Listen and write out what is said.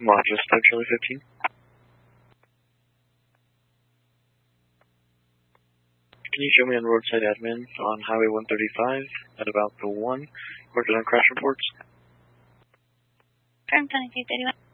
Modulus Type Charlie 15. Can you show me on roadside admin on Highway 135 at about the 1, working on crash reports? Firm 2231.